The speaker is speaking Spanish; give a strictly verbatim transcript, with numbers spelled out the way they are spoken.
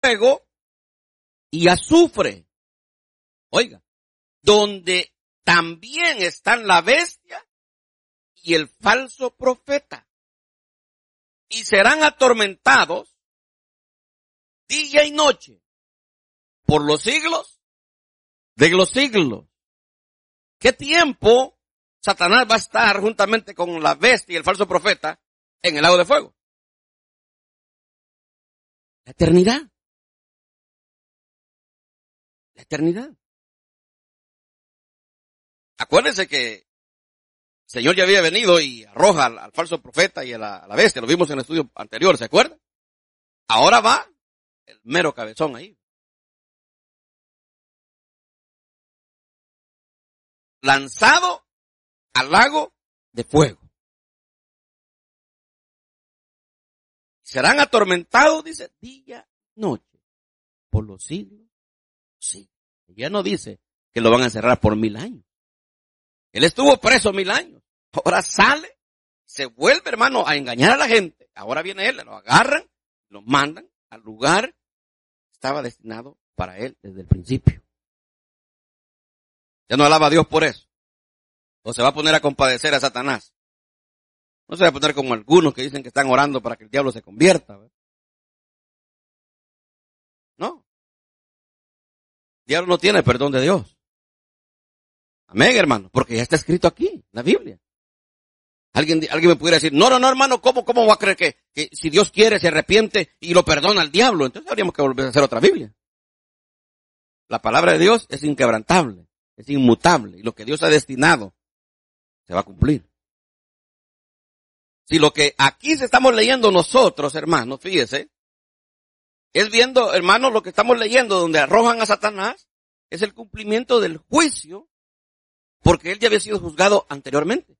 fuego y azufre. Oiga, donde también están la bestia y el falso profeta. Y serán atormentados día y noche por los siglos de los siglos. ¿Qué tiempo Satanás va a estar juntamente con la bestia y el falso profeta en el lago de fuego? La eternidad. La eternidad. Acuérdense que el Señor ya había venido y arroja al, al falso profeta y a la, a la bestia. Lo vimos en el estudio anterior, ¿se acuerdan? Ahora va el mero cabezón ahí. Lanzado al lago de fuego. Serán atormentados, dice, día y noche, por los siglos. Sí. Ya no dice que lo van a encerrar por mil años. Él estuvo preso mil años. Ahora sale, se vuelve, hermano, a engañar a la gente. Ahora viene él, lo agarran, lo mandan al lugar que estaba destinado para él desde el principio. Ya no alaba a Dios por eso. O se va a poner a compadecer a Satanás. No se va a poner como algunos que dicen que están orando para que el diablo se convierta, ¿verdad? No. El diablo no tiene perdón de Dios. Amén, hermano, porque ya está escrito aquí, en la Biblia. Alguien, alguien me pudiera decir, no, no, no, hermano, ¿cómo, cómo va a creer que, que si Dios quiere se arrepiente y lo perdona al diablo? Entonces habríamos que volver a hacer otra Biblia. La palabra de Dios es inquebrantable, es inmutable, y lo que Dios ha destinado se va a cumplir. Si lo que aquí se estamos leyendo nosotros, hermanos, fíjese, es viendo, hermanos, lo que estamos leyendo donde arrojan a Satanás, es el cumplimiento del juicio, porque él ya había sido juzgado anteriormente.